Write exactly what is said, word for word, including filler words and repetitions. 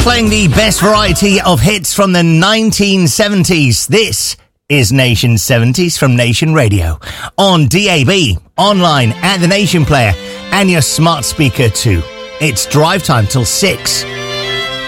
playing the best variety of hits from the nineteen seventies. This is Nation seventies from Nation Radio. On D A B, online, at the Nation Player, and your smart speaker too. It's drive time till six.